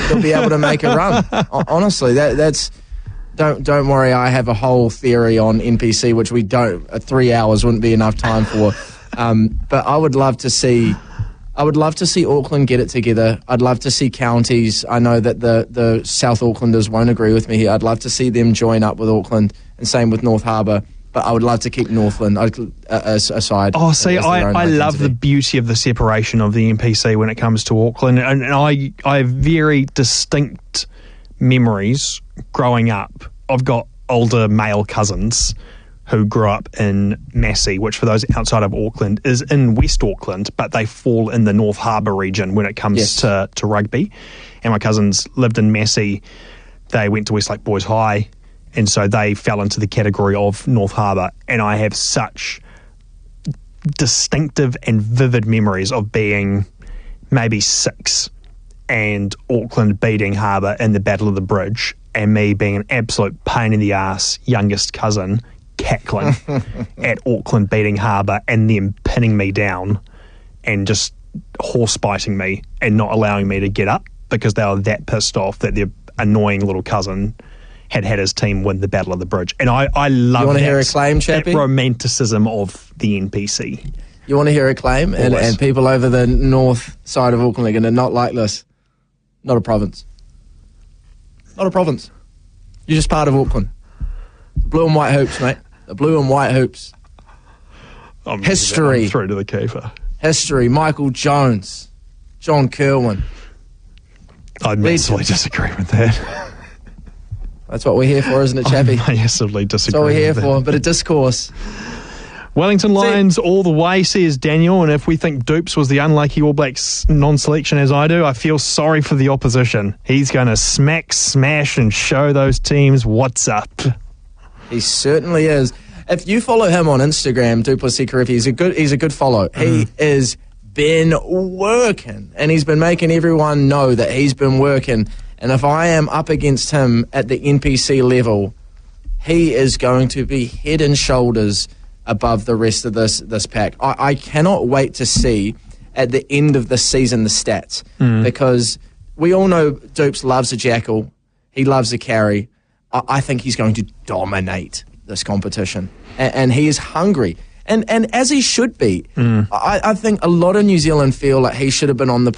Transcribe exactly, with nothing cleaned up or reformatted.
they'll be able to make a run. Honestly, that that's don't don't worry. I have a whole theory on N P C, which we don't. Uh, three hours wouldn't be enough time for. Um, but I would love to see. I would love to see Auckland get it together. I'd love to see counties. I know that the, the South Aucklanders won't agree with me here. I'd love to see them join up with Auckland, and same with North Harbour. But I would love to keep Northland uh, aside. Oh, see, I, I love the beauty of the separation of the N P C when it comes to Auckland. And, and I, I have very distinct memories growing up. I've got older male cousins who grew up in Massey, which for those outside of Auckland is in West Auckland, but they fall in the North Harbour region when it comes yes. to, to rugby. And my cousins lived in Massey. They went to Westlake Boys High, and so they fell into the category of North Harbour. And I have such distinctive and vivid memories of being maybe six and Auckland beating Harbour in the Battle of the Bridge, and me being an absolute pain in the ass youngest cousin cackling at Auckland beating Harbour and them pinning me down and just horse biting me and not allowing me to get up because they were that pissed off that their annoying little cousin had had his team win the Battle of the Bridge. And I, I love you want to that, hear a claim, Chappie? That romanticism of the N P C. You want to hear a claim? And, and people over the north side of Auckland are going to not like this. Not a province. Not a province. You're just part of Auckland. Blue and white hoops, mate. The blue and white hoops. I'm History. Through to the keeper. History. Michael Jones. John Kerwin. I massively disagree with that. That's what we're here for, isn't it, Chappie? I massively disagree. That's what we're here with for, that. a bit of discourse. Wellington Lions all the way, says Daniel, and if we think Dupes was the unlucky All Blacks non-selection as I do, I feel sorry for the opposition. He's going to smack, smash and show those teams what's up. He certainly is. If you follow him on Instagram, Duplessis Karifi, he's a good he's a good follow. Mm. He is been working, and he's been making everyone know that he's been working. And if I am up against him at the N P C level, he is going to be head and shoulders above the rest of this this pack. I, I cannot wait to see at the end of the season the stats, mm. because we all know Dupes loves a jackal. He loves a carry. I, I think he's going to dominate this competition, and, and he is hungry. And and as he should be. Mm. I, I think a lot of New Zealand feel like he should have been on the